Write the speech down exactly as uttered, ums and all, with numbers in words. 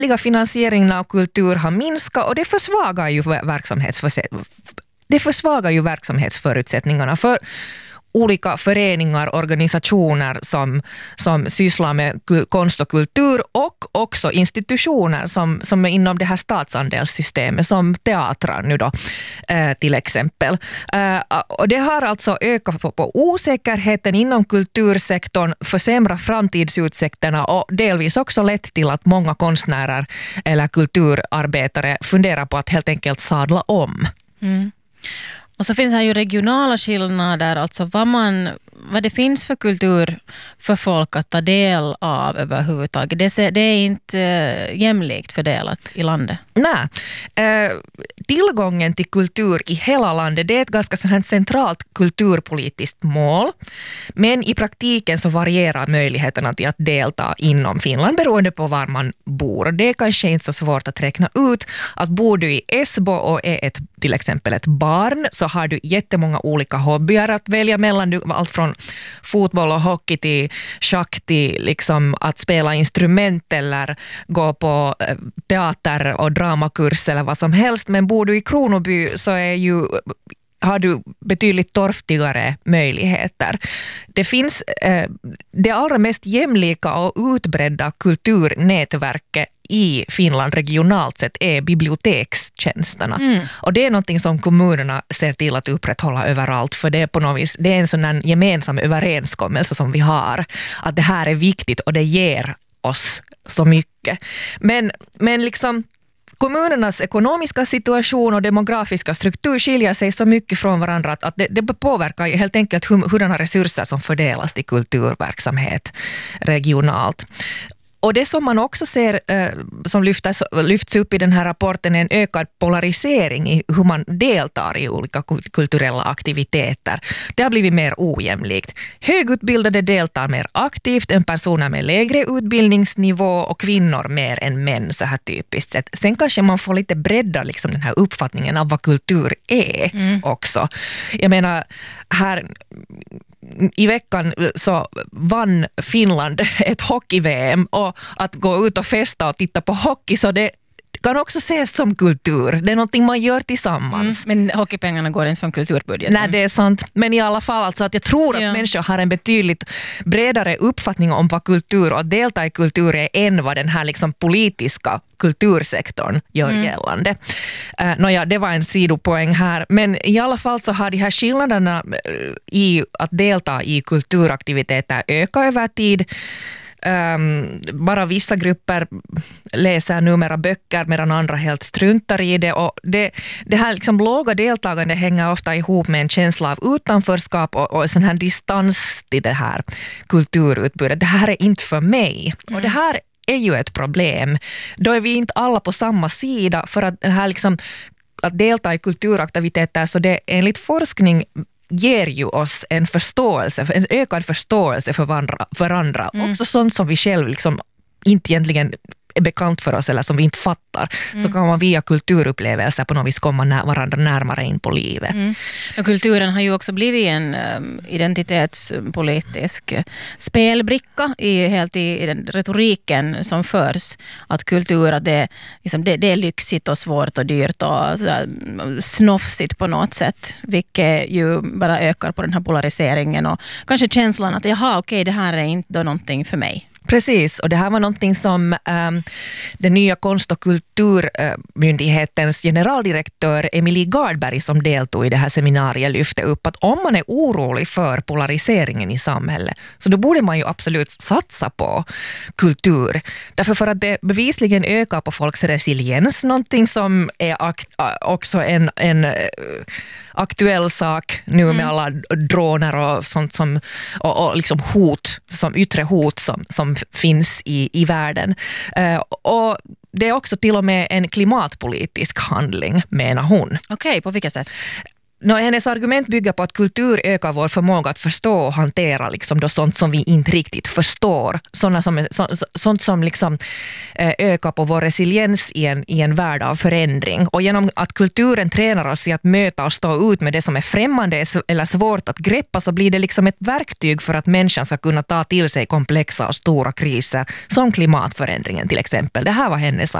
statliga finansieringen av kultur har minskat och det försvagar ju verksamhetsför- det försvagar ju verksamhetsförutsättningarna för olika föreningar, organisationer som, som sysslar med konst och kultur och också institutioner som, som är inom det här statsandelssystemet som teatrar nu då eh, till exempel. Eh, och det har alltså ökat på, på osäkerheten inom kultursektorn, försämrat framtidsutsikterna och delvis också lett till att många konstnärer eller kulturarbetare funderar på att helt enkelt sadla om. Mm. Och så finns här ju regionala skillnader, alltså vad, man, vad det finns för kultur för folk att ta del av överhuvudtaget. Det, det är inte äh, jämlikt fördelat i landet. Nej. Eh, tillgången till kultur i hela landet, det är ett ganska sådant centralt kulturpolitiskt mål. Men i praktiken så varierar möjligheterna till att delta inom Finland beroende på var man bor. Det är kanske inte så svårt att räkna ut att bor du i Esbo och är ett, till exempel ett barn, så har du jättemånga olika hobbyer att välja mellan. Du, allt från fotboll och hockey till schack till liksom att spela instrument eller gå på teater och dramakurs eller vad som helst. Men bor du i Kronoby så är ju, har du betydligt torftigare möjligheter. Det finns eh, det allra mest jämlika och utbredda kulturnätverket i Finland regionalt sett är bibliotekstjänsterna. Mm. Och det är någonting som kommunerna ser till att upprätthålla överallt, för det är på något vis, det är en sån här gemensam överenskommelse som vi har, att det här är viktigt och det ger oss så mycket. Men, men liksom kommunernas ekonomiska situation och demografiska struktur skiljer sig så mycket från varandra att det, det påverkar helt enkelt hur, hurdana resurser som fördelas till kulturverksamhet regionalt. Och det som man också ser eh, som lyftas, lyfts upp i den här rapporten är en ökad polarisering i hur man deltar i olika kulturella aktiviteter. Det har blivit mer ojämlikt. Högutbildade deltar mer aktivt än personer med lägre utbildningsnivå och kvinnor mer än män, så här typiskt sett. Sen kanske man får lite bredda liksom den här uppfattningen av vad kultur är mm. också. Jag menar, här i veckan så vann Finland ett hockey-V M, och att gå ut och festa och titta på hockey, så det kan också ses som kultur. Det är någonting man gör tillsammans. Mm, men hockeypengarna går inte från kulturbudgeten. Nej, det är sant. Men i alla fall, alltså att jag tror att ja. människor har en betydligt bredare uppfattning om vad kultur och att delta i kultur är än vad den här liksom politiska kultursektorn gör mm. gällande. Uh, Nåja, det var en sidopoäng här. Men i alla fall så har de här skillnaderna i att delta i kulturaktiviteter ökat över tid. Um, bara vissa grupper läser numera böcker medan andra helt struntar i det, och det, det här liksom låga deltagande hänger ofta ihop med en känsla av utanförskap och, och sån här distans till det här kulturutbudet. Det här är inte för mig. Mm. Och det här är ju ett problem. Då är vi inte alla på samma sida, för att det här liksom, att delta i kulturaktiviteter, så det enligt forskning ger ju oss en förståelse, en ökad förståelse för varandra, för andra. Mm. Också sånt som vi själv liksom inte egentligen är bekant för oss eller som vi inte fattar, mm. så kan man via kulturupplevelser på något vis komma när, varandra närmare in på livet. Mm. Och kulturen har ju också blivit en um, identitetspolitisk spelbricka i, helt i, i den retoriken som förs, att kultur att det, liksom, det, det är lyxigt och svårt och dyrt och så, snofsigt på något sätt, vilket ju bara ökar på den här polariseringen och kanske känslan att jaha, okej, det här är inte då någonting för mig. Precis, och det här var någonting som um, den nya konst- och kulturmyndighetens generaldirektör Emilie Gardberg, som deltog i det här seminariet, lyfte upp, att om man är orolig för polariseringen i samhället, så då borde man ju absolut satsa på kultur. Därför för att det bevisligen ökar på folks resiliens, någonting som är akt- också en, en aktuell sak nu med mm. alla droner och sånt som, och, och liksom hot, som yttre hot som, som finns i, i världen. Uh, och det är också till och med en klimatpolitisk handling, menar hon. Okej, okay, på vilka sätt? no, hennes argument bygger på att kultur ökar vår förmåga att förstå och hantera liksom då sånt som vi inte riktigt förstår. Såna som, så, sånt som liksom, eh, ökar på vår resiliens i en, i en värld av förändring. Och genom att kulturen tränar oss i att möta och stå ut med det som är främmande eller svårt att greppa, så blir det liksom ett verktyg för att människan ska kunna ta till sig komplexa och stora kriser som klimatförändringen till exempel. Det här var hennes